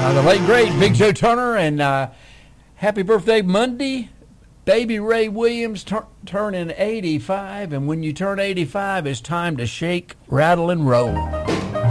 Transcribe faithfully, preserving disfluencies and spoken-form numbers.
Uh, the late, great Big Joe Turner, and uh, happy birthday Monday. Baby Ray Williams tur- turning eighty-five, and when you turn eighty-five, it's time to shake, rattle, and roll.